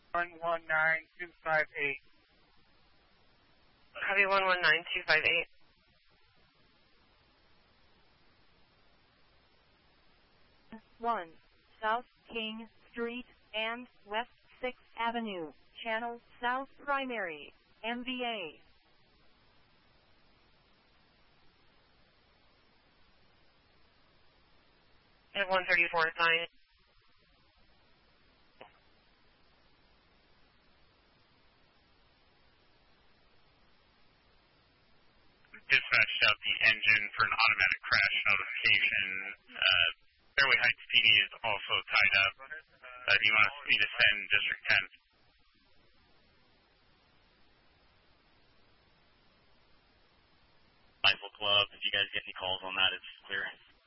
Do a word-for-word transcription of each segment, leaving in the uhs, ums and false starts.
one one nine two five eight. Copy one one nine two five eight. one, South King Street and West sixth Avenue, Channel South Primary, M V A. At one thirty-four sign. Dispatched out the engine for an automatic crash notification. Uh, Fairway Heights P D is also tied up. Uh, do you want me to send District ten? Rifle Club, if you guys get any calls on that, it's clear.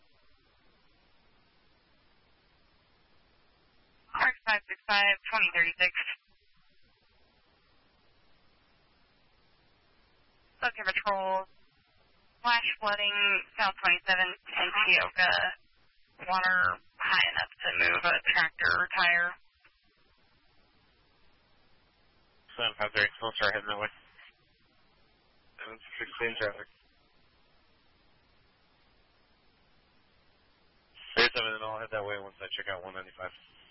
R X five six five, twenty thirty-six. Southern Patrol, flash flooding, South twenty-seven, Antioquia. Water high enough to move a tractor or tire. seven five three, we'll start heading that way. seven sixteen traffic. thirty-seven, and I'll head that way once I check out one ninety-five.